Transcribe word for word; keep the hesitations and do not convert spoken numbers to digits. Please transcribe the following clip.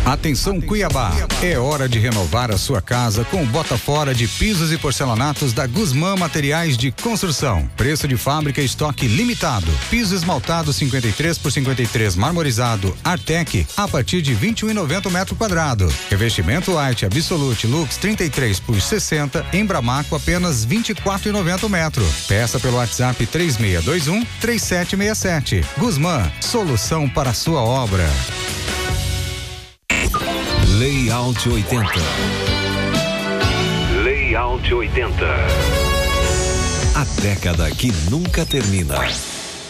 Atenção Cuiabá, é hora de renovar a sua casa com o bota fora de pisos e porcelanatos da Guzmã Materiais de Construção. Preço de fábrica e estoque limitado. Piso esmaltado cinquenta e três por cinquenta e três marmorizado Artec a partir de vinte e um e noventa metro quadrado. Revestimento Arte Absolute Lux trinta e três por sessenta em Bramaco apenas vinte e quatro e noventa metro. Peça pelo WhatsApp três seis dois um, três sete seis sete. Guzmã, solução para a sua obra. Layout oitenta. Layout oitenta. A década que nunca termina.